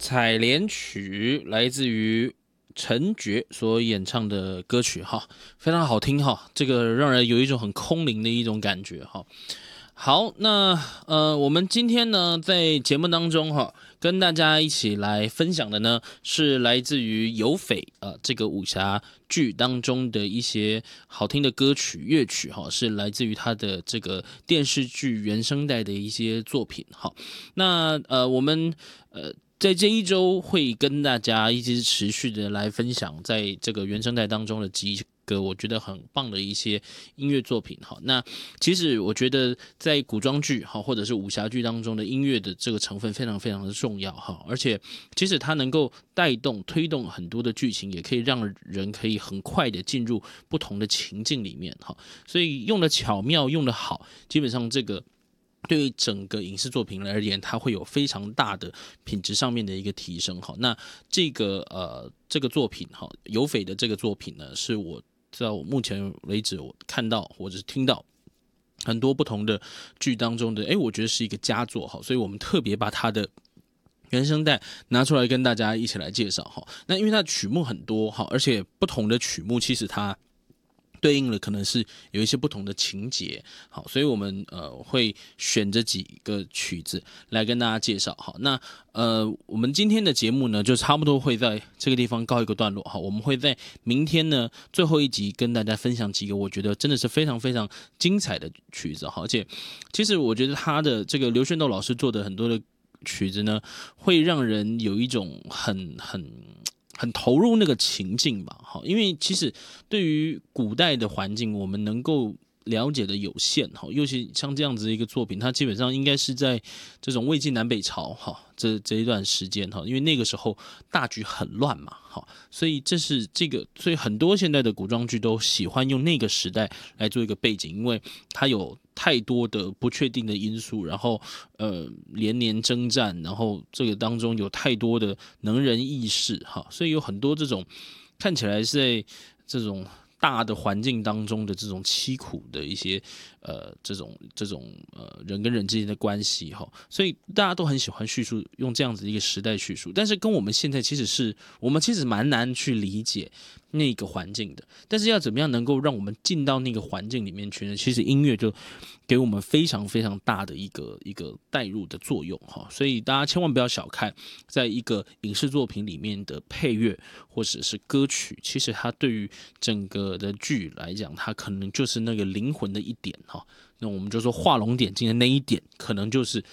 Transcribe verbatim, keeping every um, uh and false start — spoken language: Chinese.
采莲曲来自于陈觉所演唱的歌曲哈，非常好听哈，这个让人有一种很空灵的一种感觉哈。好，那呃，我们今天呢，在节目当中哈，跟大家一起来分享的呢，是来自于有匪呃这个武侠剧当中的一些好听的歌曲乐曲哈，是来自于他的这个电视剧原声带的一些作品哈。那呃，我们呃。在这一周会跟大家一直持续的来分享，在这个原声带当中的几个我觉得很棒的一些音乐作品哈。那其实我觉得在古装剧哈或者是武侠剧当中的音乐的这个成分非常非常的重要哈，而且其实它能够带动推动很多的剧情，也可以让人可以很快的进入不同的情境里面哈。所以用的巧妙，用的好，基本上这个。对于整个影视作品而言，它会有非常大的品质上面的一个提升。好，那这个呃这个作品哈，有匪的这个作品呢，是我在我目前为止我看到或者是听到很多不同的剧当中的，哎，我觉得是一个佳作哈，所以我们特别把它的原声带拿出来跟大家一起来介绍哈。那因为它的曲目很多哈，而且不同的曲目其实它对应了可能是有一些不同的情节，好，所以我们呃会选这几个曲子来跟大家介绍。好，那呃我们今天的节目呢，就差不多会在这个地方告一个段落。好，我们会在明天呢最后一集跟大家分享几个我觉得真的是非常非常精彩的曲子。好，而且其实我觉得他的这个刘炫斗老师做的很多的曲子呢，会让人有一种很很。很投入那个情境吧，哈，因为其实对于古代的环境，我们能够了解的有限，哈，尤其像这样子的一个作品，它基本上应该是在这种魏晋南北朝，哈，这这一段时间，哈，因为那个时候大局很乱嘛，哈，所以这是这个，所以很多现在的古装剧都喜欢用那个时代来做一个背景，因为它有太多的不确定的因素，然后呃连年征战，然后这个当中有太多的能人异士哈，所以有很多这种看起来是在这种大的环境当中的这种凄苦的一些呃这种这种呃人跟人之间的关系哈，所以大家都很喜欢叙述用这样子一个时代叙述，但是跟我们现在其实是我们其实蛮难去理解那个环境的，但是要怎么样能够让我们进到那个环境里面去呢？其实音乐就给我们非常非常大的一个一个带入的作用哈，所以大家千万不要小看，在一个影视作品里面的配乐或者是歌曲，其实它对于整个的剧来讲，它可能就是那个灵魂的一点哈。那我们就说画龙点睛的那一点，可能就是